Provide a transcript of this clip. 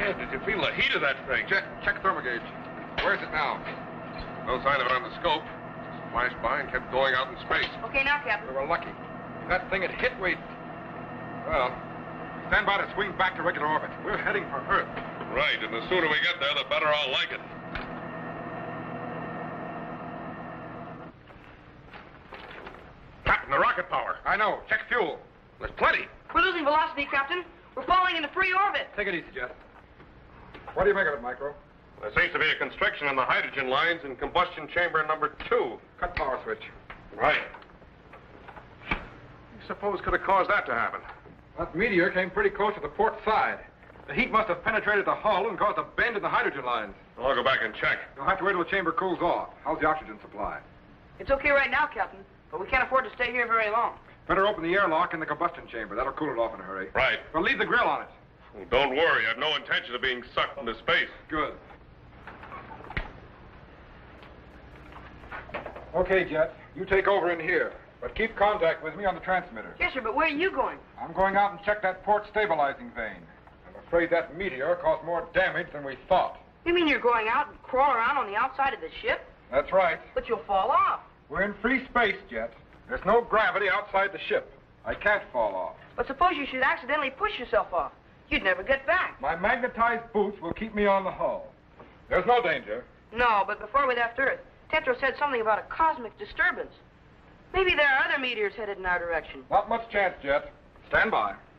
Man, did you feel the heat of that thing? Check thermal gauge. Where's it now? No sign of it on the scope. Flashed by and kept going out in space. Okay, now, Captain. We were lucky. If that thing had hit, well, stand by to swing back to regular orbit. We're heading for Earth. Right, and the sooner we get there, the better I'll like it. Captain, the rocket power. I know. Check fuel. There's plenty. We're losing velocity, Captain. We're falling into free orbit. Take it easy, Jet. What do you make of it, Micro? There seems to be a constriction in the hydrogen lines in combustion chamber number 2. Cut power switch. Right. You suppose could have caused that to happen? That meteor came pretty close to the port side. The heat must have penetrated the hull and caused a bend in the hydrogen lines. I'll go back and check. You'll have to wait till the chamber cools off. How's the oxygen supply? It's okay right now, Captain, but we can't afford to stay here very long. Better open the airlock in the combustion chamber. That'll cool it off in a hurry. Right. Well, leave the grill on it. Well, don't worry. I've no intention of being sucked into space. Good. Okay, Jet. You take over in here. But keep contact with me on the transmitter. Yes, sir, but where are you going? I'm going out and check that port stabilizing vane. I'm afraid that meteor caused more damage than we thought. You mean you're going out and crawl around on the outside of the ship? That's right. But you'll fall off. We're in free space, Jet. There's no gravity outside the ship. I can't fall off. But suppose you should accidentally push yourself off. You'd never get back. My magnetized boots will keep me on the hull. There's no danger. No, but before we left Earth, Tetro said something about a cosmic disturbance. Maybe there are other meteors headed in our direction. Not much chance, Jet. Stand by.